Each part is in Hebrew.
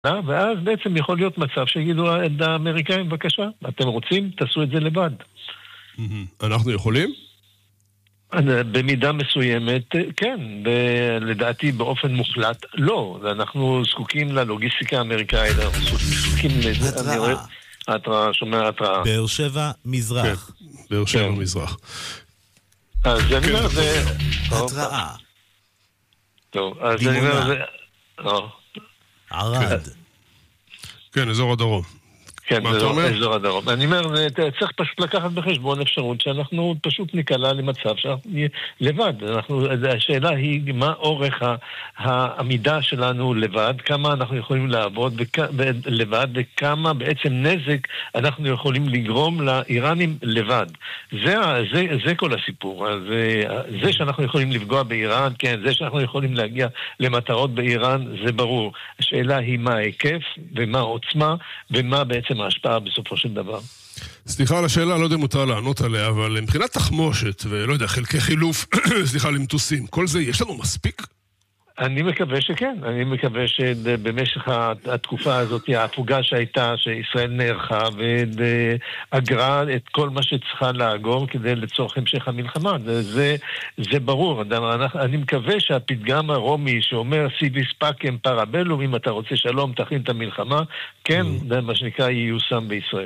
ואז בעצם יכול להיות מצב שיגידו האמריקאים, בבקשה, אתם רוצים, תעשו את זה לבד. אנחנו יכולים? במידה מסוימת, כן, לדעתי באופן מוחלט, לא. אנחנו זקוקים ללוגיסטיקה האמריקאית, אנחנו זקוקים התראה, שומע התראה. באר שבע מזרח. כן, באר שבע מזרח. אז אני אומר, זה... התראה. טוב, אז אני אומר, זה... ערד. כן, אזור הדרום. כן, זה אזור הדרום. אני אומר, צריך פשוט לקחת בחשבון אפשרות שאנחנו פשוט ניקלע למצב שאנחנו נהיה לבד. השאלה היא מה אורך העמידה שלנו לבד, כמה אנחנו יכולים לעבוד לבד, וכמה בעצם נזק אנחנו יכולים לגרום לאיראנים לבד. זה כל הסיפור. זה שאנחנו יכולים לפגוע באיראן, כן, זה שאנחנו יכולים להגיע למטרות באיראן, זה ברור. השאלה היא מה ההיקף ומה העוצמה ומה בעצם ההשפעה בסופו של דבר. סליחה על השאלה, לא יודע אם מותר לענות עליה, אבל מבחינת תחמושת, ולא יודע, חלקי חילוף, סליחה, למטוסים, כל זה, יש לנו מספיק? אני מקווה שכן. אני מקווה שבמשך התקופה הזאת, ההפוגה שהייתה, שישראל נערכה, ואגרה את כל מה שצריכה לאגור כדי לצורך המשך המלחמה. זה ברור. אני מקווה שהפתגם הרומי שאומר סיביס פאקם פרבלום, אם אתה רוצה שלום, תכין את המלחמה, כן, זה מה שנקרא ייושם בישראל.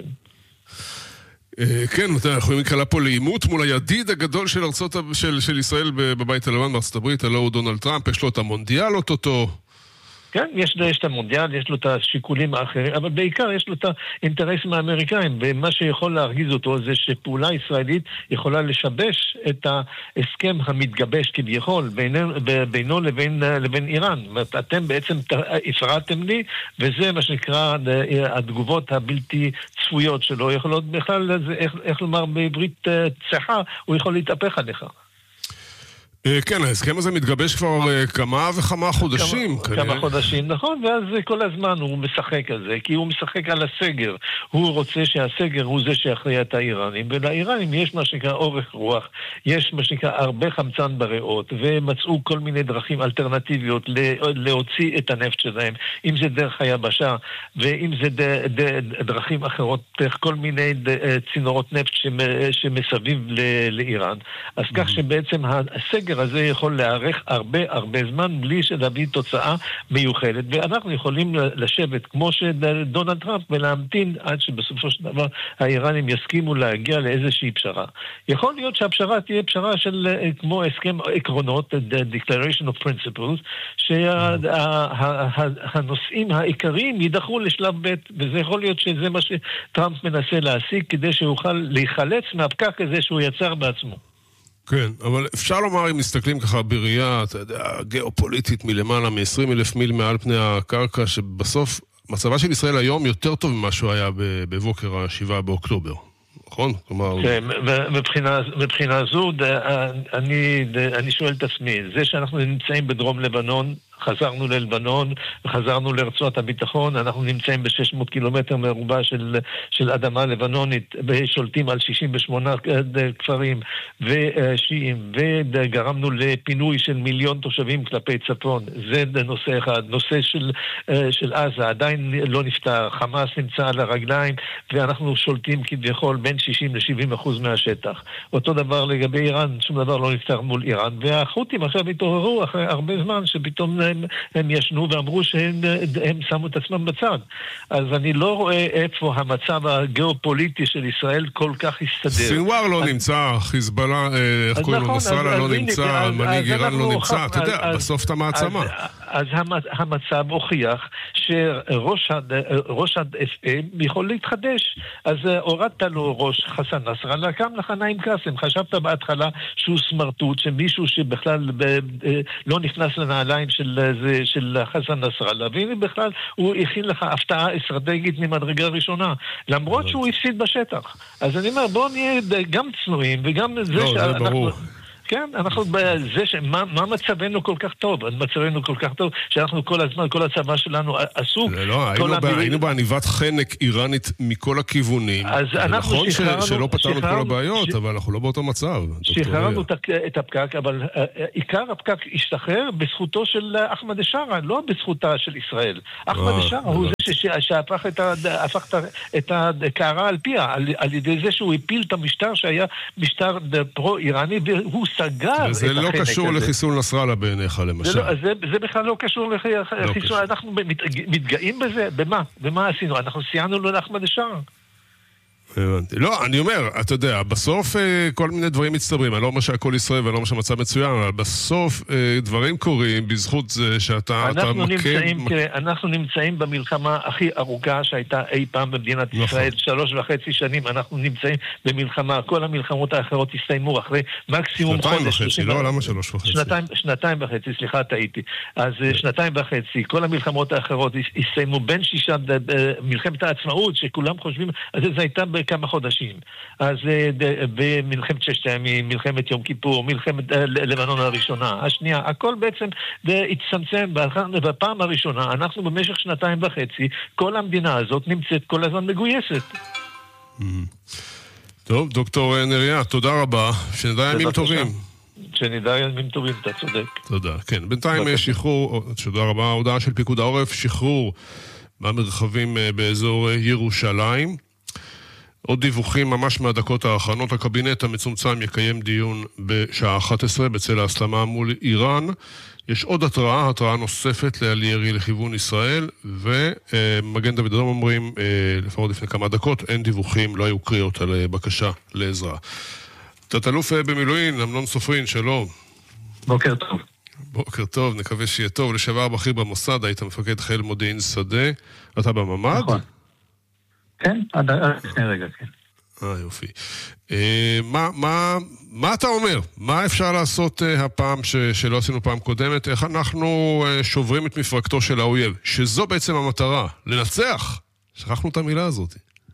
כן, אנחנו יכולים להיקלע פה לעימות מול הידיד הגדול של ישראל בבית הלבן בארצות הברית, הלא הוא דונלד טראמפ, יש לו את המונדיאל אותו. כן, יש את המונדיאל, יש לו את השיקולים האחרים, אבל בעיקר יש לו את האינטרסים האמריקאים, ומה שיכול להרגיז אותו זה שפעולה ישראלית יכולה לשבש את ההסכם המתגבש כביכול בינו לבין איראן. אתם בעצם הפרעתם לי, וזה מה שנקרא התגובות הבלתי צפויות שלו, יכולות בכלל, איך לומר בעברית צחה, הוא יכול להתהפך עליך. כן, ההסכם הזה מתגבש כבר כמה וכמה חודשים. כמה חודשים, נכון, ואז כל הזמן הוא משחק על זה, כי הוא משחק על הסגר. הוא רוצה שהסגר הוא זה שיכריע את האיראנים, ולאיראנים יש מה שנקרא אורך רוח, יש מה שנקרא הרבה חמצן בריאות, ומצאו כל מיני דרכים אלטרנטיביות להוציא את הנפט שלהם, אם זה דרך היבשה, ואם זה דרכים אחרות, דרך כל מיני צינורות נפט שמסביב לאיראן. אז כך שבעצם הסגר הזה יכול להארך הרבה זמן בלי שלהביא תוצאה מיוחדת, ואנחנו יכולים לשבת כמו שדונלד טראמפ ולהמתין עד שבסופו של דבר האיראנים יסכימו להגיע לאיזושהי פשרה. יכול להיות שהפשרה תהיה פשרה של כמו הסכם עקרונות, Declaration of Principles, שהנושאים העיקריים יידחו לשלב ב', וזה יכול להיות שזה מה שטראמפ מנסה להשיג כדי שיוכל להיחלץ מהפקק הזה שהוא יצר בעצמו. כן, אבל אפשר לומר, אם מסתכלים ככה בראייה, אתה יודע, גיאופוליטית מלמעלה מ-20,000 מיל מעל פני הקרקע, שבסוף מצבה של ישראל היום יותר טוב ממה שהוא היה בבוקר ה-7 באוקטובר. נכון? כלומר... כן, מבחינה זו, אני שואל את עצמי, זה שאנחנו נמצאים בדרום לבנון, חזרנו ללבנון, חזרנו לרצועת הביטחון, אנחנו נמצאים ב-600 קילומטר מרובע של אדמה לבנונית, ושולטים על 68 כפרים ושיעים, וגרמנו לפינוי של 1,000,000 תושבים כלפי צפון. זה נושא אחד. נושא של עזה עדיין לא נפתר, חמאס נמצא על הרגליים, ואנחנו שולטים כביכול בין 60-70% מהשטח. אותו דבר לגבי איראן, שום דבר לא נפתר מול איראן, והחות'ים עכשיו התעוררו אחרי הרבה זמן שפתאום הם ישנו ואמרו שהם שמו את עצמם בצד. אז אני לא רואה איפה המצב הגיאופוליטי של ישראל כל כך הסתדר. סינואר לא נמצא, חיזבאללה, איך קוראים לו, נסראללה לא נמצא, מנהיג איראן לא נמצא, אתה יודע, בסוף אתה מעצמה. אז המצב הוכיח שראש יכול להתחדש. אז הורדת לו ראש חסן נסראללה, קם לך נעים קאסם. חשבת בהתחלה שהוא סמרטוט, שמישהו שבכלל לא נכנס לנעליים של חסן נסראללה, והנה בכלל הוא הכין לך הפתעה אסטרטגית ממדרגה ראשונה, למרות שהוא הפסיד בשטח. אז אני אומר, בואו נהיה גם צנועים, וגם זה שאנחנו... כן, אנחנו בזה מה מצבנו כל כך טוב? מצבנו כל כך טוב שאנחנו כל הזמן, כל הצבא שלנו עסוק. לא, היינו בעניבת חנק איראנית מכל הכיוונים. אז אנחנו נכון שלא פתרנו את כל הבעיות, אבל אנחנו לא באותו מצב. שחררנו את הפקק, אבל עיקר הפקק השתחרר בזכותו של אחמד א-שרה, לא בזכותה של ישראל. אחמד א-שרה הוא זה שהפך את הקערה על פיה, על ידי זה שהוא הפיל את המשטר שהיה משטר פרו-איראני, והוא סגר את החנק הזה. זה לא קשור לחיסול נסראללה בעיניך, למשל. זה בכלל לא קשור לחיסול, אנחנו מתגאים בזה? במה עשינו? אנחנו סייענו לו לאחמד א-שרה. לא, אני אומר, אתה יודע, בסוף כל מיני דברים מצטברים, אני לא אומר שהכל ישראל ואני לא אומר שהמצב מצוין, אבל בסוף דברים קורים בזכות זה שאתה אנחנו נמצאים במלחמה הכי ארוכה שהייתה אי פעם במדינת ישראל, 3.5 שנים, אנחנו נמצאים במלחמה, כל המלחמות האחרות הסתיימו אחרי מקסימום חודש. 2.5, לא, למה 3.5? 2.5, סליחה, טעיתי. אז 2.5, כל המלחמות האחרות הסתיימו בין 6, מלחמת העצמאות, שכולם חושבים, אז זה הייתה כמה חודשים. אז במלחמת ששת הימים, מלחמת יום כיפור, מלחמת לבנון הראשונה, השנייה, הכל בעצם הצטמצם בפעם הראשונה. אנחנו במשך 2.5, כל המדינה הזאת נמצאת כל הזמן מגויסת. טוב, דוקטור נריה, תודה רבה. שנדע ימים טובים. שנדע ימים טובים, אתה צודק. תודה, כן. בינתיים שחרור, תודה רבה, הודעה של פיקוד העורף, שחרור במרחבים באזור ירושלים. עוד דיווחים ממש מהדקות האחרונות, הקבינט המצומצם יקיים דיון בשעה 11 בצל ההסלמה מול איראן. יש עוד התראה נוספת על ירי לכיוון ישראל, ומגן דוד אדום אומרים, לפחות לפני כמה דקות, אין דיווחים, לא היו קריאות על בקשה לעזרה. תת-אלוף במילואים, אמנון סופרין, שלום. בוקר טוב. בוקר טוב, נקווה שיהיה טוב. לשעבר בכיר במוסד, היית מפקד חיל מודיעין שדה, אתה בממ"ד? נכון. כן, עד לפני רגע, כן. יופי. מה אתה אומר? מה אפשר לעשות הפעם שלא עשינו פעם קודמת? איך אנחנו שוברים את מפרקתו של האויב? שזו בעצם המטרה, לנצח. שכחנו את המילה הזאת.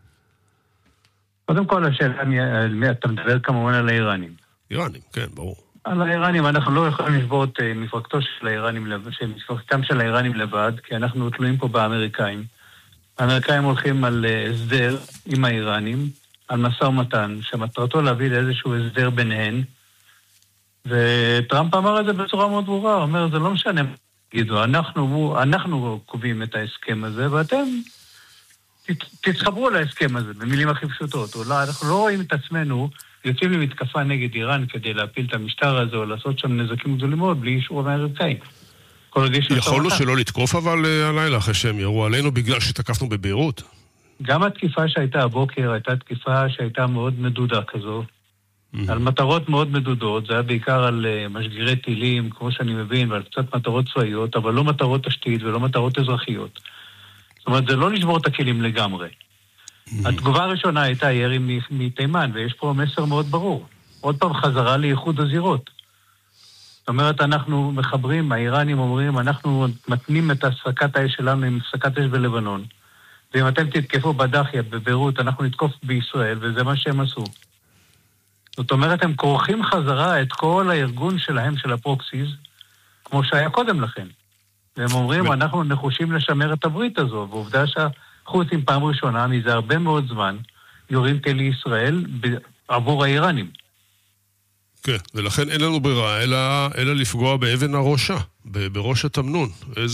קודם כל, השאלה, אתה מדבר כמובן על האיראנים. איראנים, כן, ברור. על האיראנים, אנחנו לא יכולים לשבור את מפרקתו של האיראנים, מפרקתם של האיראנים לבד, כי אנחנו תלויים פה באמריקאים. האמריקאים הולכים על הסדר עם האיראנים, על משא ומתן, שמטרתו להביא לאיזשהו הסדר ביניהן, וטראמפ אמר את זה בצורה מאוד ברורה, הוא אומר, זה לא משנה, תגידו, אנחנו קובעים את ההסכם הזה, ואתם תתחברו להסכם הזה, במילים הכי פשוטות. אנחנו לא רואים את עצמנו, יוצאים למתקפה נגד איראן כדי להפיל את המשטר הזה, או לעשות שם נזקים גדולים מאוד, בלי אישור האמריקאים. יכולנו שלא לתקוף אבל הלילה אחרי שהם ירו עלינו בגלל שתקפנו בביירות? גם התקיפה שהייתה הבוקר הייתה תקיפה שהייתה מאוד מדודה כזו, על מטרות מאוד מדודות, זה היה בעיקר על משגרי טילים, כמו שאני מבין, ועל קצת מטרות צבאיות, אבל לא מטרות תשתית ולא מטרות אזרחיות. זאת אומרת, זה לא לשבור את הכלים לגמרי. התגובה הראשונה הייתה ירי מתימן, ויש פה מסר מאוד ברור. עוד פעם חזרה לאיחוד הזירות. זאת אומרת, אנחנו מחברים, האיראנים אומרים, אנחנו מתנים את הפסקת האש שלנו עם הפסקת אש בלבנון. ואם אתם תתקפו בדחיה, בביירות, אנחנו נתקוף בישראל, וזה מה שהם עשו. זאת אומרת, הם כורכים חזרה את כל הארגון שלהם, של הפרוקסיס, כמו שהיה קודם לכן. והם אומרים, אנחנו נחושים לשמר את הברית הזו, ועובדה שהחות'ים פעם ראשונה, מזה הרבה מאוד זמן, יורים טילי ישראל עבור האיראנים. כן, ולכן אין לנו ברירה, אלא לפגוע באבן הראשה, בראש התמנון.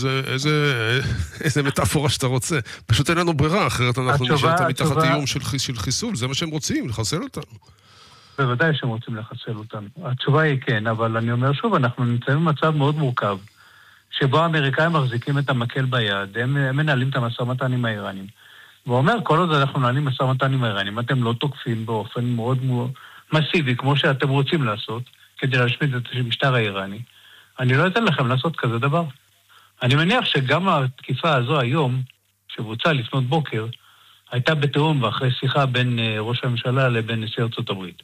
איזה מטאפורה שאתה רוצה. פשוט אין לנו ברירה, אחרת אנחנו נשארת מתחת איום של חיסול, זה מה שהם רוצים, לחסל אותנו. בוודאי שהם רוצים לחסל אותנו. התשובה היא כן, אבל אני אומר שוב, אנחנו נמצאים במצב מאוד מורכב, שבו האמריקאים מחזיקים את המקל ביד, הם מנהלים את המשא ומתן עם האיראנים. והוא אומר, כל עוד אנחנו מנהלים משא ומתן עם האיראנים, אתם לא תוקפים באופן מאוד מסיבי, כמו שאתם רוצים לעשות, כדי להשמיד את המשטר האיראני. אני לא אתן לכם לעשות כזה דבר. אני מניח שגם התקיפה הזו היום, שבוצעה לפנות בוקר, הייתה בתיאום ואחרי שיחה בין ראש הממשלה לבין נשיא ארצות הברית.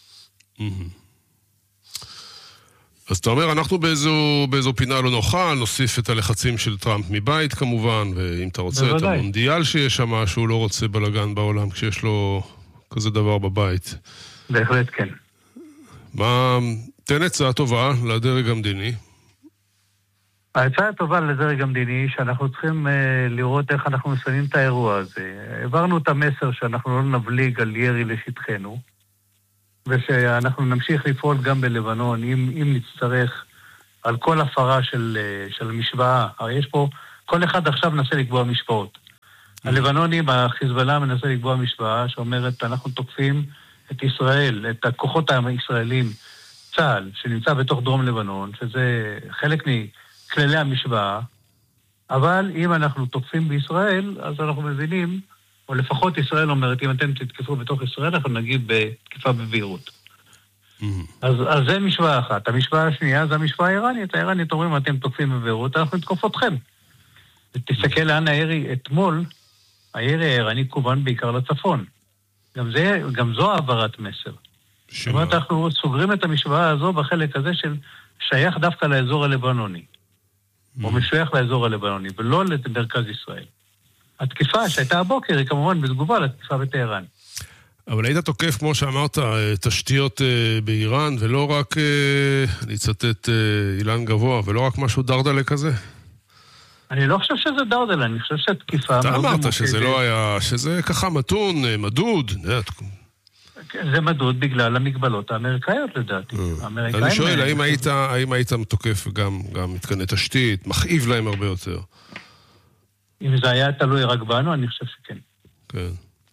אז אתה אומר, אנחנו באיזו פינה לא נוחה, נוסיף את הלחצים של טראמפ מבית כמובן, ואם אתה רוצה את המונדיאל שיש שם, שהוא לא רוצה בלגן בעולם, כשיש לו כזה דבר בבית. בהחלט כן. תן הצעה טובה לדרג המדיני. ההצעה הטובה לדרג המדיני שאנחנו צריכים לראות איך אנחנו מסיימים את האירוע הזה. העברנו את המסר שאנחנו לא נבליג על ירי לשטחנו, ושאנחנו נמשיך לפעול גם בלבנון, אם נצטרך, על כל הפרה של המשוואה. הרי יש פה, כל אחד עכשיו מנסה לקבוע משוואות. הלבנונים, החיזבאללה מנסה לקבוע משוואה שאומרת, אנחנו תוקפים את ישראל, את הכוחות הישראלים, צה"ל, שנמצא בתוך דרום לבנון, שזה חלק מכללי המשוואה, אבל אם אנחנו תוקפים בישראל, אז אנחנו מבינים, או לפחות ישראל אומרת, אם אתם תתקפו בתוך ישראל, אנחנו נגיד בתקיפה בבהירות. אז זה משוואה אחת. המשוואה השנייה זה המשוואה האיראנית. האיראנית אומרים, אתם תוקפים בבהירות, אנחנו נתקוף אתכם. ותסתכל לאן הירי אתמול, הירי האיראני כוון בעיקר לצפון. גם זו העברת מסר. זאת אומרת, אנחנו סוגרים את המשוואה הזו בחלק הזה של שייך דווקא לאזור הלבנוני. או משוייך לאזור הלבנוני, ולא למרכז ישראל. התקיפה שהייתה הבוקר היא כמובן בתגובה לתקיפה בטהרן. אבל היית תוקף, כמו שאמרת, תשתיות באיראן, ולא רק, אני אצטט אילן גבוה, ולא רק משהו דרדלה כזה? אני לא חושב שזה דרדלה, אני חושב שהתקיפה... אתה אמרת שזה לא היה, שזה ככה מתון, מדוד. זה מדוד בגלל המגבלות האמריקאיות לדעתי. אני שואל, האם היית תוקף גם מתקני תשתית, מכאיב להם הרבה יותר? אם זה היה תלוי רק בנו, אני חושב שכן. כן.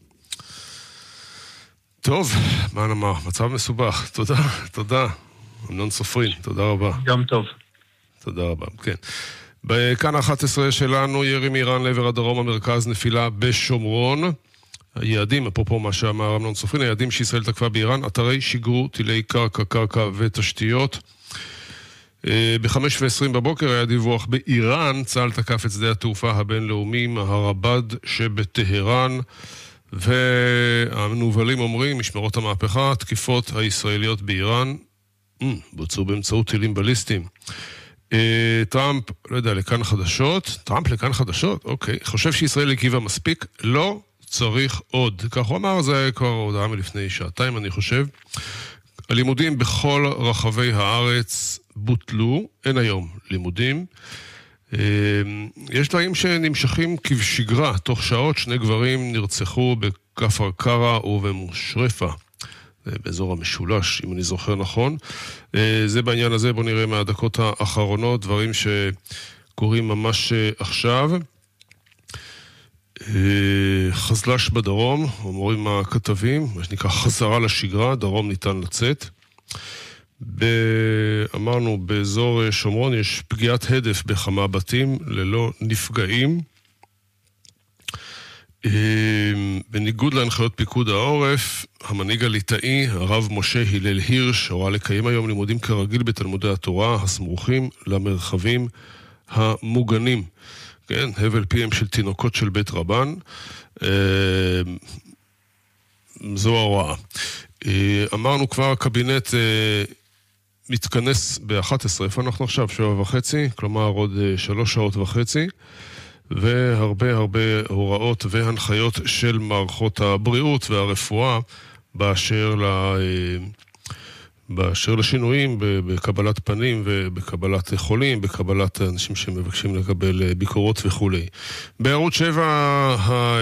טוב, מה נאמר? מצב מסובך. תודה. אמנון סופרין, תודה רבה. יום טוב. תודה רבה, כן. בכאן 11 שלנו, ירי מאיראן לעבר הדרום, המרכז, נפילה בשומרון. היעדים, אפרופו מה שאמר אמנון סופרין, היעדים שישראל תקפה באיראן, אתרי שיגרו טילי קרקע ותשתיות. ב-5:20 בבוקר היה דיווח באיראן, צה"ל תקף את שדה התעופה הבינלאומי מהרבד שבטהרן, והמנובלים אומרים, משמרות המהפכה, תקיפות הישראליות באיראן בוצעו באמצעות טילים בליסטיים. טראמפ, לא יודע, לכאן חדשות, אוקיי, חושב שישראל הגיבה מספיק, לא צריך עוד. כך הוא אמר, זה כבר הודעה מלפני שעתיים, אני חושב. הלימודים בכל רחבי הארץ בוטלו, אין היום לימודים. יש דברים שנמשכים כבשגרה, תוך שעות 2 גברים נרצחו בכפר קרע ובמושרפה, באזור המשולש, אם אני זוכר נכון. זה בעניין הזה, בוא נראה מהדקות האחרונות, דברים שקורים ממש עכשיו. חזלש בדרום, אומרים הכתבים, מה שנקרא חזרה לשגרה, דרום ניתן לצאת. אמרנו, באזור שומרון יש פגיעת הדף בכמה בתים ללא נפגעים. בניגוד להנחיות פיקוד העורף, המנהיג הליטאי, הרב משה הלל הירש, הורה לקיים היום לימודים כרגיל בתלמודי התורה הסמוכים למרחבים המוגנים. כן, הבל פיהם של תינוקות של בית רבן. זו ההוראה. אמרנו כבר, הקבינט מתכנס ב-11, איפה אנחנו עכשיו? 7:30, כלומר עוד 3.5 שעות, והרבה הוראות והנחיות של מערכות הבריאות והרפואה באשר לשינויים בקבלת פנים ובקבלת חולים, בקבלת אנשים שמבקשים לקבל ביקורות וכו'. בערוץ 7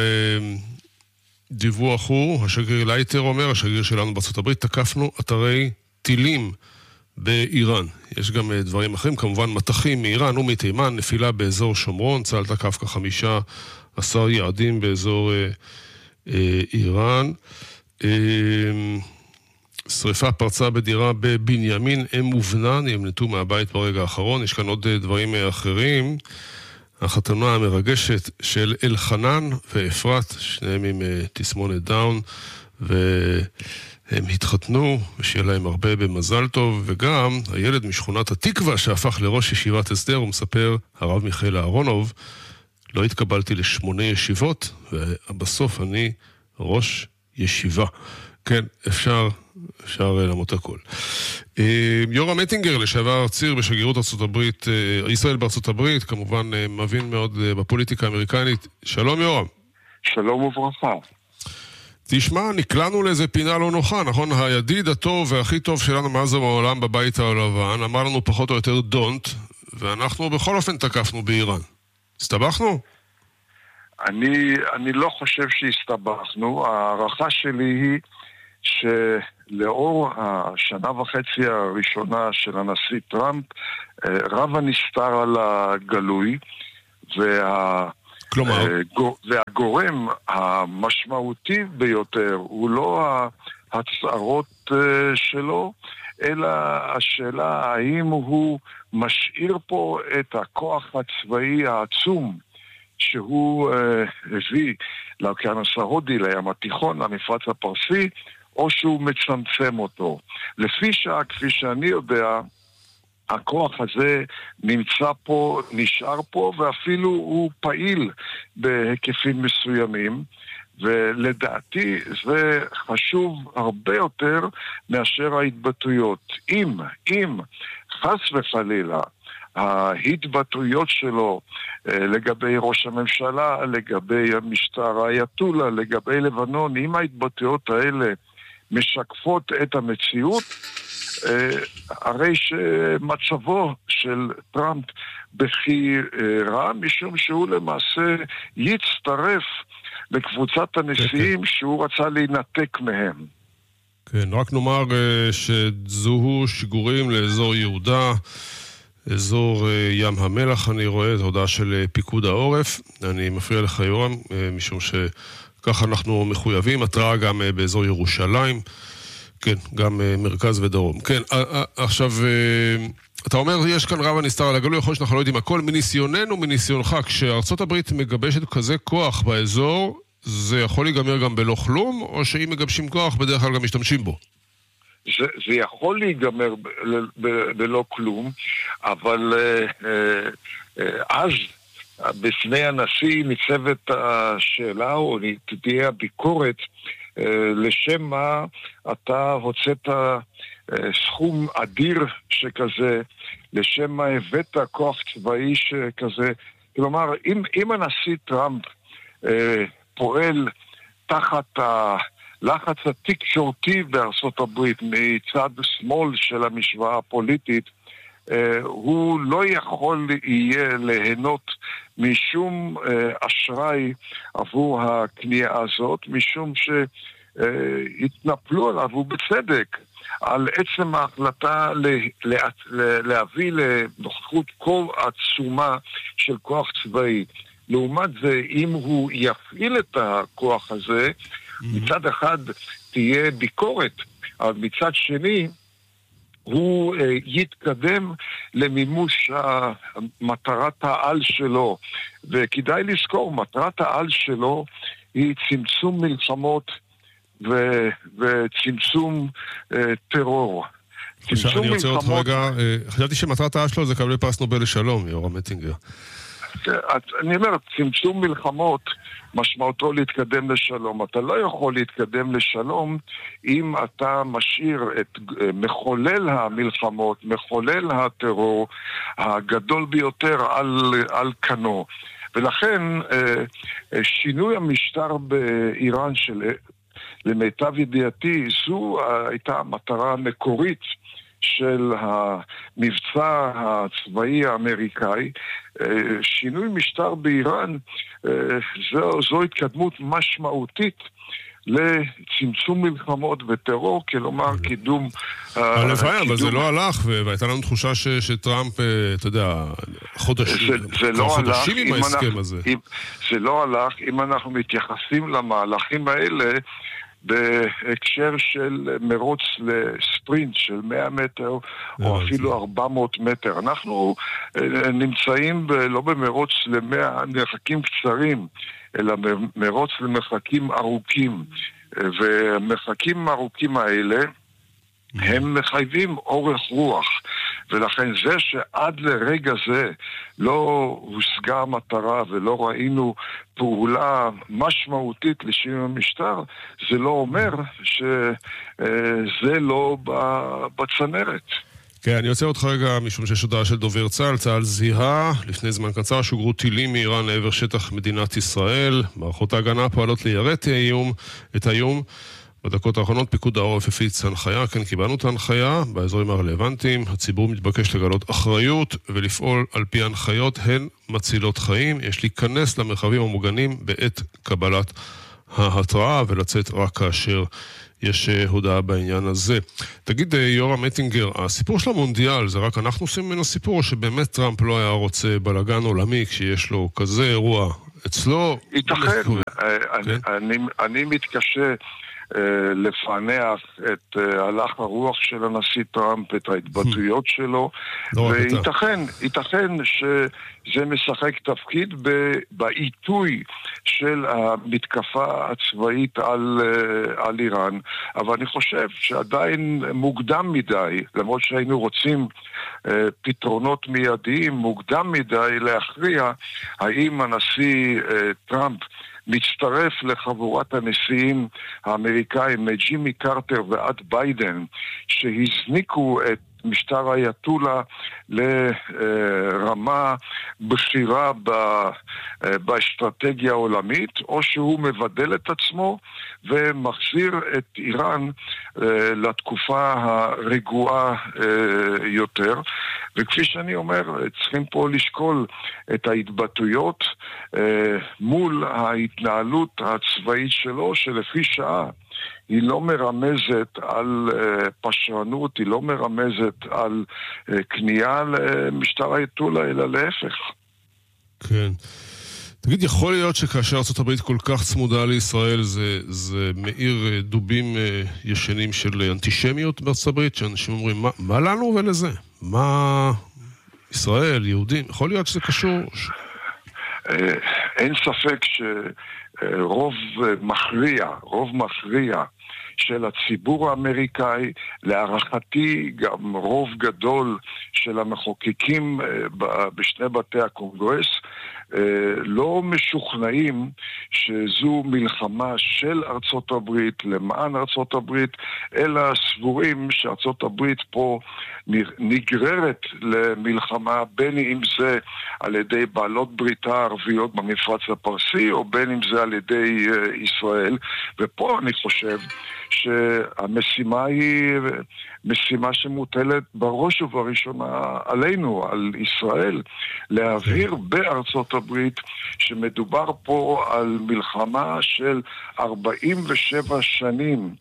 הדיווח הוא, השגריר לייטר אומר, השגריר שלנו בארצות הברית, תקפנו אתרי טילים באיראן. יש גם דברים אחרים, כמובן מטחים מאיראן ומתימן, נפילה באזור שומרון, צה"ל תקף כ-15 יעדים באזור איראן. שריפה פרצה בדירה בבנימין אם ובנה, נמלטו מהבית ברגע האחרון. יש כאן עוד דברים אחרים. החתונה המרגשת של אלחנן ואפרת, שניהם עם תסמונת דאון, והם התחתנו, ושיהיה להם הרבה במזל טוב. וגם הילד משכונת התקווה שהפך לראש ישיבת הסדר, הוא מספר, הרב מיכאל אהרונוב, לא התקבלתי ל8 ישיבות, ובסוף אני ראש ישיבה. כן, אפשר לעמוד הכל. יורם אטינגר, לשעבר ציר בשגרירות ארצות הברית, ישראל בארצות הברית, כמובן מבין מאוד בפוליטיקה האמריקנית. שלום יורם. שלום וברכה. תשמע, נקלענו לאיזה פינה לא נוחה, נכון? הידיד הטוב והכי טוב שלנו מאז ומעולם בבית הלבן אמר לנו פחות או יותר דונט, ואנחנו בכל אופן תקפנו באיראן. הסתבכנו? אני לא חושב שהסתבכנו. הערכה שלי היא שלאור השנה וחצי הראשונה של הנשיא טראמפ, רב הנסתר על הגלוי, והגורם המשמעותי ביותר הוא לא ההצהרות שלו, אלא השאלה האם הוא משאיר פה את הכוח הצבאי העצום שהוא הביא לאוקיינוס ההודי, לים התיכון, למפרץ הפרסי, או שהוא מצמצם אותו. לפי שעה, כפי שאני יודע, הכוח הזה נמצא פה, נשאר פה, ואפילו הוא פעיל בהיקפים מסוימים, ולדעתי זה חשוב הרבה יותר מאשר ההתבטאויות. אם חס וחלילה ההתבטאויות שלו לגבי ראש הממשלה, לגבי המשטר האייתולה, לגבי לבנון, אם ההתבטאויות האלה משקפות את המציאות, הרי שמצבו של טראמפ בכי רע, משום שהוא למעשה יצטרף לקבוצת הנשיאים שהוא רצה להינתק מהם. כן, רק נאמר שזוהו שיגורים לאזור יהודה, אזור ים המלח, אני רואה, זו הודעה של פיקוד העורף. אני מפריע לך יורם, משום שככה אנחנו מחויבים, התראה גם באזור ירושלים, כן, גם מרכז ודרום. כן, עכשיו, אתה אומר, יש כאן רב הנסתר על הגלוי, יכול להיות שאנחנו לא יודעים הכל, מניסיוננו, מניסיונך, כשארצות הברית מגבשת כזה כוח באזור, זה יכול להיגמר גם בלא כלום, או שאם מגבשים כוח, בדרך כלל גם משתמשים בו? זה יכול להיגמר בלא כלום, אבל אז בפני הנשיא ניצבת השאלה, או תהיה הביקורת, לשם מה אתה הוצאת סכום אדיר שכזה, לשם מה הבאת כוח צבאי שכזה. כלומר, אם הנשיא טראמפ פועל תחת הלחץ התקשורתי בארצות הברית מצד שמאל של המשוואה הפוליטית, הוא לא יכול יהיה ליהנות משום אשראי עבור הקנייה הזאת, משום שהתנפלו עליו, ובצדק, על עצם ההחלטה להביא לנוכחות כה עצומה של כוח צבאי. לעומת זה, אם הוא יפעיל את הכוח הזה, מצד אחד תהיה ביקורת, אבל מצד שני, הוא יתקדם למימוש מטרת העל שלו. וכדאי לזכור, מטרת העל שלו היא צמצום מלחמות וצמצום טרור. אני רוצה עוד רגע, חשבתי שמטרת העל שלו זה קבלי פרס נובל לשלום, יורם מטינגר. אני אומר, צמצום מלחמות משמעותו להתקדם לשלום. אתה לא יכול להתקדם לשלום אם אתה משאיר את מחולל המלחמות, מחולל הטרור הגדול ביותר על כנו. ולכן שינוי המשטר באיראן למיטב ידיעתי, זו הייתה המטרה המקורית של המבצע הצבאי האמריקאי. שינוי משטר באיראן, זו התקדמות משמעותית לצמצום מלחמות וטרור, כלומר קידום... אבל זה לא הלך, והייתה לנו תחושה שטראמפ, אתה יודע, חודשים עם ההסכם הזה. זה לא הלך, אם אנחנו מתייחסים למהלכים האלה, בהקשר של מרוץ לספרינט של 100 מטר או אפילו 400 מטר. אנחנו נמצאים לא במרוץ למרחקים קצרים, אלא במרוץ למרחקים ארוכים. ומרחקים ארוכים האלה הם מחייבים אורך רוח. ולכן זה שעד לרגע זה לא הושגה המטרה ולא ראינו פעולה משמעותית לשינוי המשטר, זה לא אומר שזה לא בצנרת. כן, אני יוצא אותך רגע משום שיש הודעה של דובר צה"ל. צה"ל זיהה לפני זמן קצר שוגרו טילים מאיראן לעבר שטח מדינת ישראל. מערכות ההגנה פועלות ליירט את האיום. בדקות האחרונות פיקוד העורף הפיץ הנחיה, כן קיבלנו את ההנחיה באזורים הרלוונטיים. הציבור מתבקש לגלות אחריות ולפעול על פי ההנחיות, הן מצילות חיים. יש להיכנס למרחבים המוגנים בעת קבלת ההתראה ולצאת רק כאשר יש הודעה בעניין הזה. תגיד, יורם אטינגר, הסיפור של המונדיאל, זה רק אנחנו עושים ממנו סיפור, או שבאמת טראמפ לא היה רוצה בלגן עולמי כשיש לו כזה אירוע אצלו? ייתכן, אני מתקשה לפענח את הלך הרוח של הנשיא טראמפ, את ההתבטאויות שלו, וייתכן שזה משחק תפקיד בעיתוי של המתקפה הצבאית על איראן, אבל אני חושב שעדיין מוקדם מדי, למרות שהיינו רוצים פתרונות מיידיים, מוקדם מדי להכריע האם הנשיא טראמפ מצטרף לחבורת הנשיאים האמריקאים מג'ימי קרטר ועד ביידן, שהזניקו את משטר האייתולה לרמה בחירה באסטרטגיה העולמית, או שהוא מבדל את עצמו ומחזיר את איראן לתקופה הרגועה יותר. וכפי שאני אומר, צריכים פה לשקול את ההתבטאויות מול ההתנהלות הצבאית שלו, שלפי שעה היא לא מרמזת על פשרנות, היא לא מרמזת על כניעה למשטר האייתולה, אלא להפך. כן. תגיד, יכול להיות שכאשר ארצות הברית כל כך צמודה לישראל, זה מאיר דובים ישנים של אנטישמיות בארצות הברית, שאנשים אומרים, מה לנו ולזה? מה ישראל, יהודים? יכול להיות שזה קשור? אין ספק שרוב מכריע של הציבור האמריקאי, להערכתי גם רוב גדול של המחוקקים בשני בתי הקונגרס, לא משוכנעים שזו מלחמה של ארצות הברית למען ארצות הברית, אלא סבורים שארצות הברית פה נגררת למלחמה, בין אם זה על ידי בעלות בריתה הערביות במפרץ הפרסי, או בין אם זה על ידי ישראל. ופה אני חושב שהמשימה היא משימה שמוטלת בראש ובראשונה עלינו, על ישראל, להבהיר בארצות הברית שמדובר פה על מלחמה של 47 שנים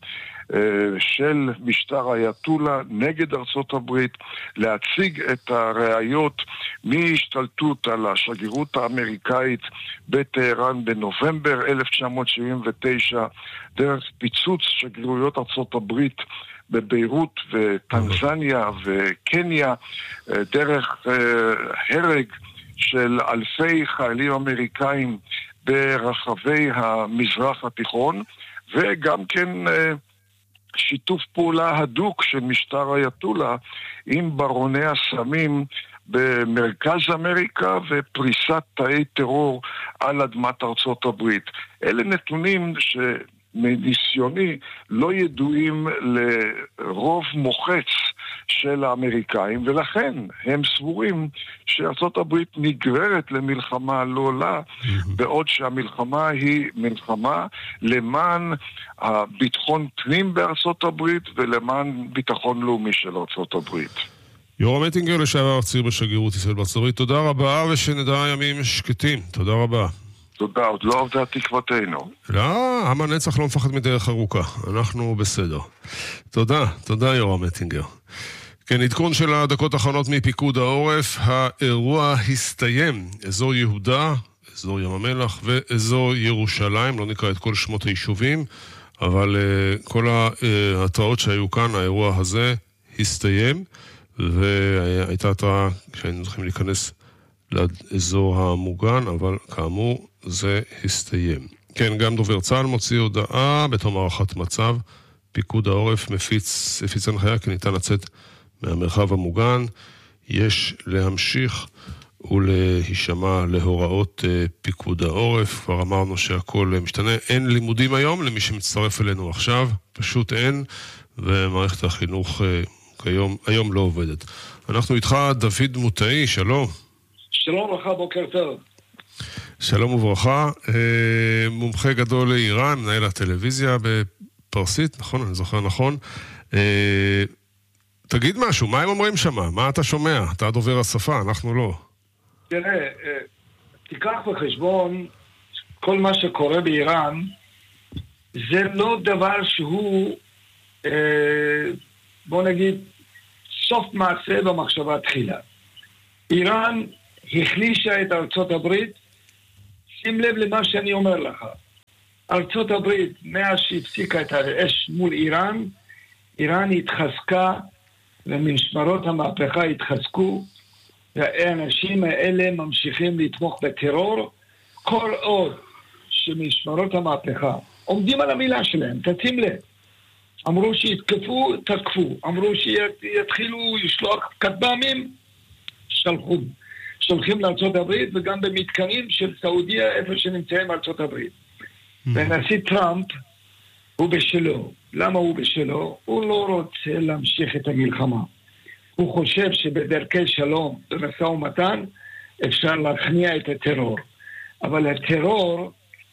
של משטר האייתולה נגד ארצות הברית, להציג את הראיות מהשתלטות על השגרירות האמריקאית בטהרן בנובמבר 1979, דרך פיצוץ שגרירויות ארצות הברית בביירות וטנזניה וקניה, דרך הרג של אלפי חיילים אמריקאים ברחבי המזרח התיכון, וגם כן שיתוף פעולה הדוק של משטר האייתולה עם ברוני הסמים במרכז אמריקה ופריסת תאי טרור על אדמת ארצות הברית. אלה נתונים שמניסיוני לא ידועים לרוב מוחץ של האמריקאים, ולכן הם סבורים שארצות הברית נגררת למלחמה לא עולה, בעוד שהמלחמה היא מלחמה למען הביטחון פנים בארצות הברית ולמען ביטחון לאומי של ארצות הברית. יורם אטינגר, לשעבר צעיר בשגרירות ישראל בארצות הברית, תודה רבה, ושנדע ימים שקטים. תודה רבה. תודה, עוד לא עבדה תקוותנו. לא, עם הנצח לא מפחד מדרך ארוכה, אנחנו בסדר. תודה יורם אטינגר. כן, עדכון של הדקות האחרונות מפיקוד העורף, האירוע הסתיים, אזור יהודה, אזור ים המלח ואזור ירושלים, לא נקרא את כל שמות היישובים, אבל כל ההתראות שהיו כאן, האירוע הזה הסתיים, והייתה התראה שהיינו צריכים להיכנס לאזור המוגן, אבל כאמור זה הסתיים. כן, גם דובר צה"ל מוציא הודעה בתום הערכת מצב, פיקוד העורף מפיץ הנחיה כי ניתן לצאת מהמרחב המוגן, יש להמשיך ולהישמע להוראות פיקוד העורף. כבר אמרנו שהכל משתנה, אין לימודים היום למי שמצטרף אלינו עכשיו, פשוט אין, ומערכת החינוך היום לא עובדת. אנחנו איתך דוד מוטאי, שלום. שלום לך, בוקר טוב. שלום וברכה, מומחה גדול לאיראן, מנהל הטלוויזיה בפרסית, נכון? אני זוכר נכון. תגיד משהו, מה הם אומרים שם? מה אתה שומע? אתה דובר השפה, אנחנו לא. תראה, תיקח בחשבון כל מה שקורה באיראן, זה לא דבר שהוא, בוא נגיד, סוף מעשה במחשבה תחילה. איראן החלישה את ארצות הברית, שים לב למה שאני אומר לך. ארצות הברית, מאז שהפסיקה את האש מול איראן, איראן התחזקה, ומשמרות המהפכה התחזקו, והאנשים האלה ממשיכים לתמוך בטרור, כל עוד שמשמרות המהפכה עומדים על המילה שלהם, תשים לב. אמרו שיתקפו, תקפו. אמרו שיתחילו לשלוח כטב"מים, שולחים לארצות הברית, וגם במתקנים של סעודיה, איפה שנמצאים ארצות הברית. ונשיא טראמפ הוא בשלו. למה הוא בשלו? הוא לא רוצה להמשיך את המלחמה. הוא חושב שבדרכי שלום, במשא ומתן, אפשר להכניע את הטרור. אבל הטרור,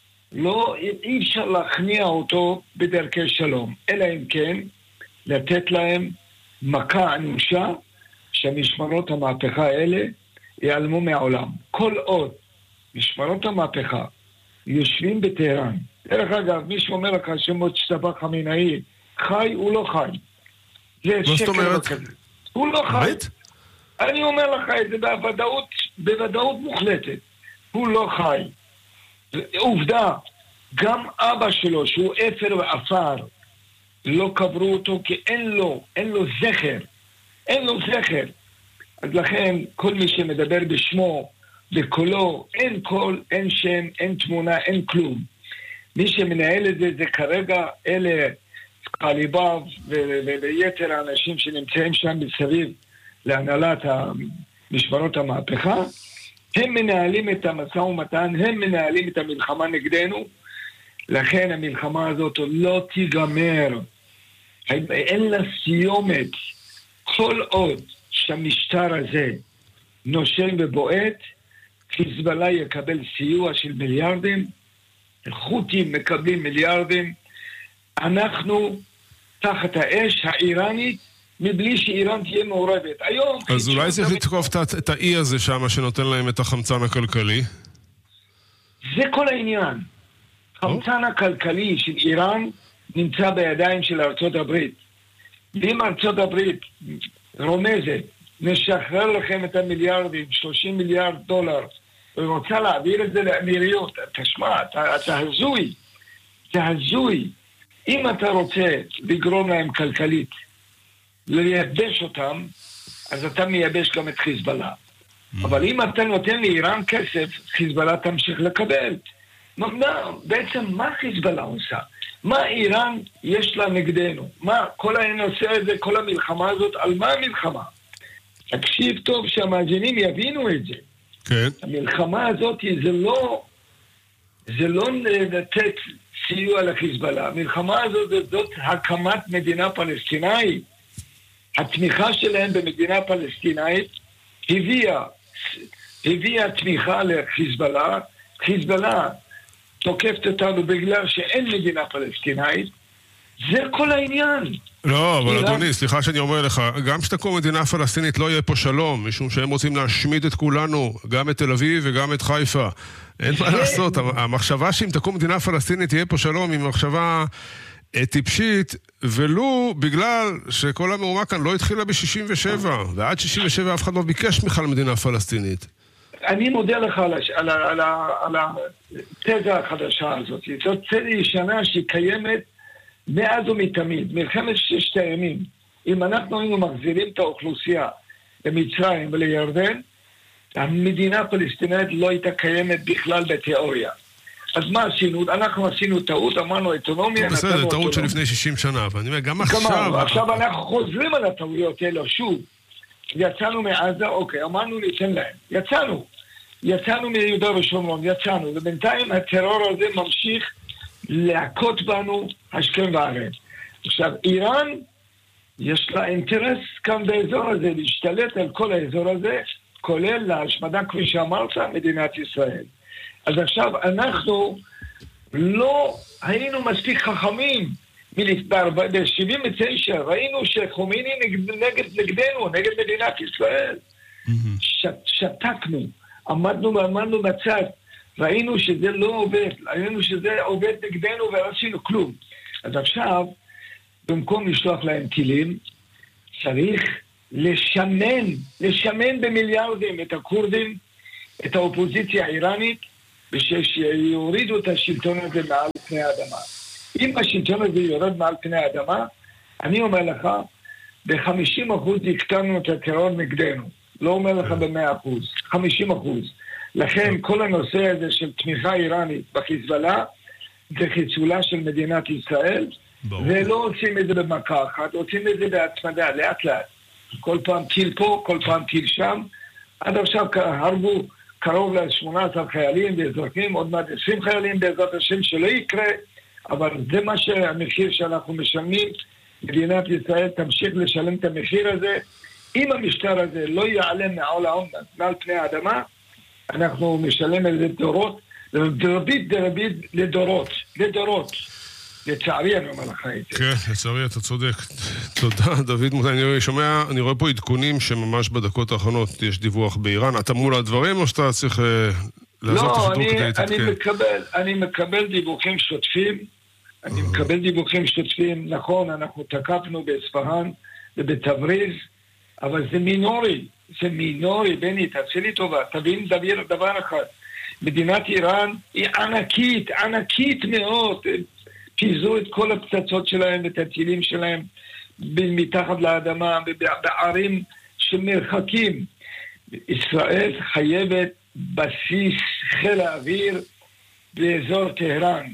אי אפשר להכניע אותו בדרכי שלום. אלא אם כן, לתת להם מכה אנושה, שמשמרות המהפכה האלה ייעלמו מהעולם. כל עוד משמרות המהפכה יושבים בטהרן, דרך אגב, מי שאומר לך שמוצ'טבא חמינאי חי, הוא לא חי. זה שקר כזה. הוא לא חי. אני אומר לך את זה בוודאות מוחלטת. הוא לא חי. עובדה, גם אבא שלו, שהוא אפר ואפר, לא קברו אותו כי אין לו זכר. אין לו זכר. אז לכן, כל מי שמדבר בשמו, בקולו, אין קול, אין שם, אין תמונה, אין כלום. מי שמנהל את זה, זה כרגע אלה קליבב ויתר האנשים שנמצאים שם מסביב להנהלת משמרות המהפכה. הם מנהלים את המשא ומתן, הם מנהלים את המלחמה נגדנו. לכן המלחמה הזאת לא תיגמר. אין לה סיומת. כל עוד שהמשטר הזה נושם ובועט, חיזבאללה יקבל סיוע של מיליארדים, חות'ים מקבלים מיליארדים, אנחנו תחת האש האיראנית, מבלי שאיראן תהיה מעורבת. היום... אז אולי צריך לתקוף את האי הזה שם, שנותן להם את החמצן הכלכלי? זה כל העניין. החמצן הכלכלי של איראן נמצא בידיים של ארצות הברית. ואם ארצות הברית רומזת, נשחרר לכם את המיליארדים, 30 מיליארד דולר, ורוצה להעביר את זה לאמירויות, תשמע, אתה הזוי. זה הזוי. אם אתה רוצה לגרום להם כלכלית, לייבש אותם, אז אתה מייבש גם את חיזבאללה. אבל אם אתה נותן לאיראן כסף, חיזבאללה תמשיך לקבל. בעצם מה חיזבאללה עושה? מה איראן יש לה נגדנו? מה כל הנושא הזה, כל המלחמה הזאת, על מה המלחמה? תקשיב טוב שהמאזינים יבינו את זה. כן. המלחמה הזאת זה לא לתת סיוע לחיזבאללה. המלחמה הזאת זאת הקמת מדינה פלסטינאית. התמיכה שלהם במדינה פלסטינאית הביאה תמיכה לחיזבאללה. חיזבאללה תוקפת אותנו בגלל שאין מדינה פלסטינאית. זה כל העניין. לא, אבל אדוני, סליחה שאני אומר לך, גם שתקום מדינה פלסטינית לא יהיה פה שלום, משום שהם רוצים להשמיד את כולנו, גם את תל אביב וגם את חיפה. אין מה לעשות, המחשבה שאם תקום מדינה פלסטינית תהיה פה שלום, היא מחשבה טיפשית, ולו בגלל שכל המהומה כאן לא התחילה ב-67, ועד 67 אף אחד לא ביקש בכלל מדינה פלסטינית. אני מודה לך על התזה החדשה הזאת. זאת תזה ישנה שהיא קיימת מאז ומתמיד, מלחמת ששת הימים. אם אנחנו היינו מחזירים את האוכלוסייה למצרים ולירדן, המדינה הפלסטינאית לא הייתה קיימת בכלל בתיאוריה. אז מה עשינו? אנחנו עשינו טעות, אמרנו אוטונומיה. בסדר, טעות של לפני 60 שנה, ואני אומר, גם עכשיו... עכשיו אנחנו חוזרים על הטעויות האלה, שוב. יצאנו מעזה, אוקיי, אמרנו ניתן להם. יצאנו מיהודה ושומרון, יצאנו, ובינתיים הטרור הזה ממשיך להכות בנו השכם והערב. עכשיו, איראן יש לה אינטרס כאן באזור הזה, להשתלט על כל האזור הזה, כולל להשמדה, כפי שאמרת, מדינת ישראל. אז עכשיו אנחנו לא היינו מספיק חכמים ב-79, ראינו שחומייני נגדנו, נגד מדינת ישראל. שתקנו, עמדנו בצד, ראינו שזה לא עובד, ראינו שזה עובד נגדנו ולא עשינו כלום. אז עכשיו, במקום לשלוח להם טילים, צריך לשמן במיליארדים את הכורדים, את האופוזיציה האיראנית, ושיורידו את השלטון הזה מעל פני האדמה. אם השלטון הזה יורד מעל פני האדמה, אני אומר לך, ב-50% הקטנו את הטרור נגדנו. לא אומר לך ב-100%, 50%. לכן כל הנושא הזה של תמיכה איראנית בחיזבאללה, זה חיסולה של מדינת ישראל, ולא עושים את זה במכה אחת, עושים את זה בהצמדה, לאט לאט. כל פעם טיל פה, כל פעם טיל שם. עד עכשיו הרגו קרוב ל-18 חיילים ואזרחים, עוד מעט 20 חיילים בעזרת השם שלא יקרה, אבל זה מה שהמחיר שאנחנו משלמים. מדינת ישראל תמשיך לשלם את המחיר הזה. אם המשטר הזה לא יעלה מעל פני האדמה, אנחנו משלם את זה דורות, לדורות. לצערי אני אומר לך את זה. כן, לצערי אתה צודק. תודה, דוד מוטי. אני רואה פה עדכונים שממש בדקות האחרונות יש דיווח באיראן. אתה מול הדברים או שאתה צריך לעזוב את השידור כדי להתעדכן? אני מקבל דיווחים שוטפים. נכון, אנחנו תקפנו באספהאן ובתבריז, אבל זה מינורי, בני, תעשה לי טובה. תבין דבר אחד. מדינת איראן היא ענקית מאוד. פיזרו את כל הפצצות שלהם ואת הטילים שלהם מתחת לאדמה, בערים של מרחקים. ישראל חייבת בסיס חיל האוויר באזור טהרן,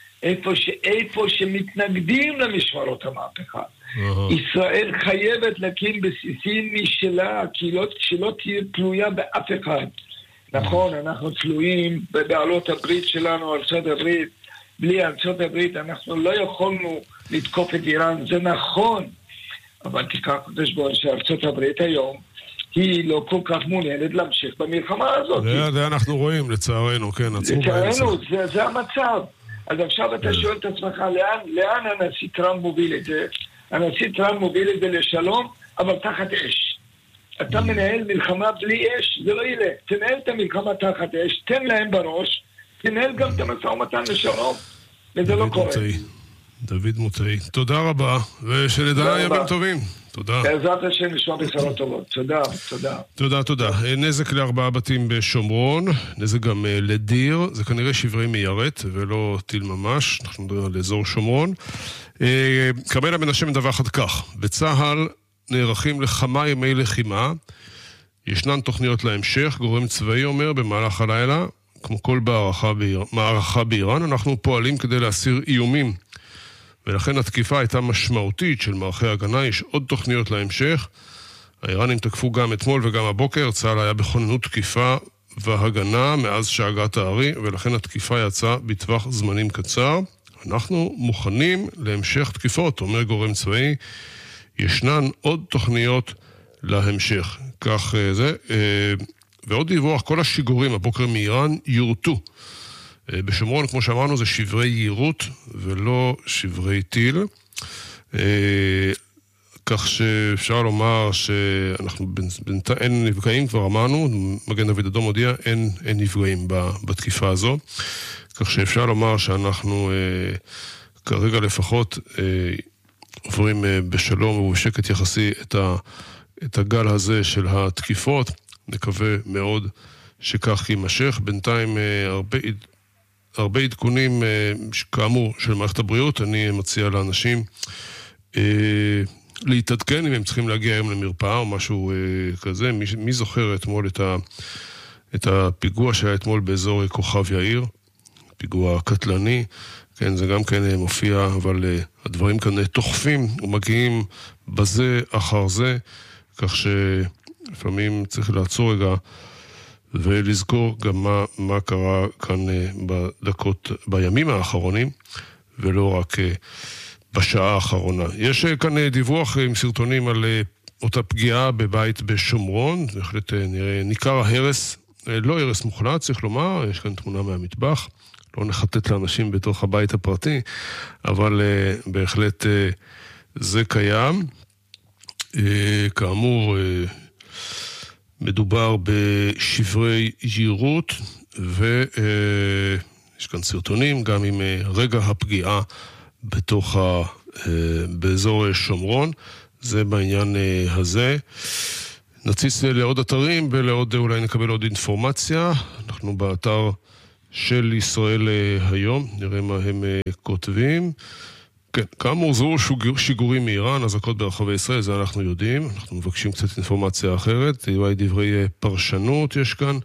איפה שמתנגדים למשמרות המהפכה. ישראל חייבת להקים בסיסים משלה, שלא תהיה תלויה באף אחד. נכון, אנחנו תלויים בבעלות הברית שלנו, ארצות הברית. בלי ארצות הברית אנחנו לא יכולנו לתקוף את איראן, זה נכון, אבל תיקח חשבון שארצות הברית היום היא לא כל כך מעוניינת להמשיך במלחמה הזאת. זה אנחנו רואים, לצערנו, כן, לצערנו, זה המצב. אז עכשיו אתה שואל את עצמך, לאן הנשיא טראמפ מוביל את זה? הנשיא טראמפ מוביל את זה לשלום, אבל תחת אש. אתה מנהל מלחמה בלי אש, זה לא ילך. תנהל את המלחמה תחת אש, תן להם בראש, תנהל גם את המשא ומתן לשלום, וזה לא קורה. דוד מוטי, תודה רבה, ושלדעה ימים טובים. תודה. בעזרת השם נשמע בשורות טובות. תודה. נזק ל4 בתים בשומרון, נזק גם לדיר, זה כנראה שברי מיירט ולא טיל ממש, אנחנו מדברים על אזור שומרון. כרמלה מנשה מדווחת כך, בצה"ל נערכים לכמה ימי לחימה, ישנן תוכניות להמשך, גורם צבאי אומר במהלך הלילה, כמו כל מערכה באיראן, אנחנו פועלים כדי להסיר איומים, ולכן התקיפה הייתה משמעותית של מערכי הגנה, יש עוד תוכניות להמשך, האיראנים תקפו גם אתמול וגם הבוקר, צה"ל היה בכוננות תקיפה והגנה מאז שהגעת הארי, ולכן התקיפה יצאה בטווח זמנים קצר, אנחנו מוכנים להמשך תקיפות, אומר גורם צבאי, ישנן עוד תוכניות להמשך, כך זה, ועוד דיווח, כל השיגורים הבוקר מאיראן יורטו. בשומרון, כמו שאמרנו, זה שברי יירוט ולא שברי טיל. כך שאפשר לומר שאנחנו בינתיים אין נפגעים, כבר אמרנו, מגן דוד אדום הודיע, אין נפגעים בתקיפה הזו. כך שאפשר לומר שאנחנו כרגע לפחות עוברים בשלום ובשקט יחסי את הגל הזה של התקיפות. נקווה מאוד שכך יימשך. בינתיים הרבה עדכונים, כאמור, של מערכת הבריאות. אני מציע לאנשים להתעדכן אם הם צריכים להגיע היום למרפאה או משהו כזה. מי זוכר אתמול את הפיגוע שהיה אתמול באזור כוכב יאיר? פיגוע קטלני. כן, זה גם כן מופיע, אבל הדברים כאן תוחפים ומגיעים בזה אחר זה, כך שלפעמים צריך לעצור רגע ולזכור גם מה קרה כאן בימים האחרונים, ולא רק בשעה האחרונה. יש כאן דיווח עם סרטונים על אותה פגיעה בבית בשומרון, בהחלט ניכר ההרס, לא הרס מוחלט, צריך לומר, יש כאן תמונה מהמטבח, לא נחטט לאנשים בתוך הבית הפרטי, אבל בהחלט זה קיים. כאמור, מדובר בשברי יירוט, ויש כאן סרטונים גם עם רגע הפגיעה בתוך באזור שומרון. זה בעניין הזה. נציץ לעוד אתרים ולעוד, אולי נקבל עוד אינפורמציה. אנחנו באתר של ישראל היום, נראה מה הם כותבים. כן, כאמור זהו שיגורים מאיראן, אזעקות ברחבי ישראל, זה אנחנו יודעים. אנחנו מבקשים קצת אינפורמציה אחרת, אולי דברי פרשנות יש כאן.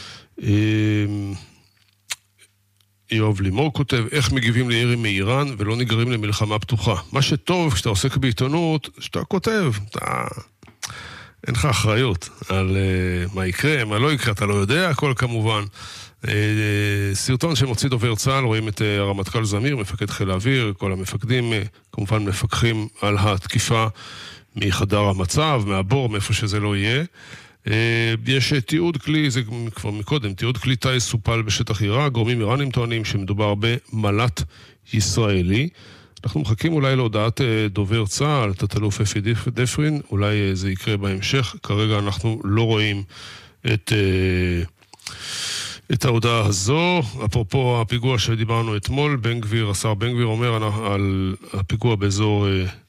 יואב לימור כותב, איך מגיבים לירי מאיראן ולא נגררים למלחמה פתוחה. מה שטוב כשאתה עוסק בעיתונות, שאתה כותב, אין לך אחריות על מה יקרה, מה לא יקרה, אתה לא יודע, הכל כמובן. סרטון שמוציא דובר צה"ל, רואים את הרמטכ"ל זמיר, מפקד חיל האוויר, כל המפקדים כמובן מפקחים על התקיפה מחדר המצב, מהבור, מאיפה שזה לא יהיה. יש תיעוד כלי, זה כבר מקודם, תיעוד כלי טייס סופל בשטח עיראק, גורמים איראנים טוענים שמדובר במל"ט ישראלי. אנחנו מחכים אולי להודעת דובר צה"ל, תת-אלוף אפי דפרין, אולי זה יקרה בהמשך, כרגע אנחנו לא רואים את ההודעה הזו. אפרופו הפיגוע שדיברנו אתמול, בן גביר, השר בן גביר אומר על הפיגוע באזור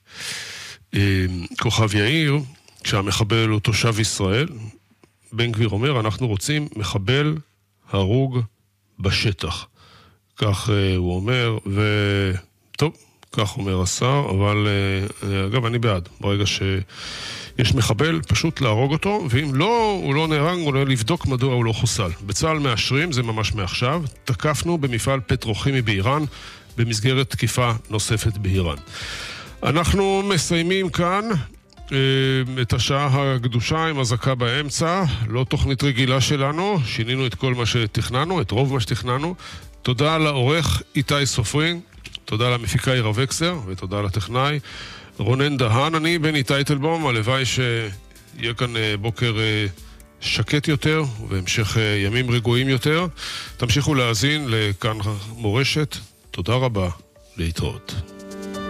כוכב יאיר, כשהמחבל הוא תושב ישראל. בן גביר אומר, אנחנו רוצים מחבל הרוג בשטח. כך הוא אומר, וטוב, כך אומר השר, אבל אגב, אני בעד. ברגע שיש מחבל, פשוט להרוג אותו, ואם לא, הוא לא נהרג, אולי לבדוק מדוע הוא לא חוסל. בצה"ל מאשרים, זה ממש מעכשיו, תקפנו במפעל פטרוכימי באיראן, במסגרת תקיפה נוספת באיראן. אנחנו מסיימים כאן את השעה הקדושה עם אזעקה באמצע, לא תוכנית רגילה שלנו, שינינו את כל מה שתכננו, את רוב מה שתכננו. תודה לעורך איתי סופרין, תודה למפיקה עירה וקסר, ותודה לטכנאי רונן דהן. אני בני טייטלבום, הלוואי שיהיה כאן בוקר שקט יותר, ובהמשך ימים רגועים יותר. תמשיכו להאזין לכאן מורשת, תודה רבה, להתראות.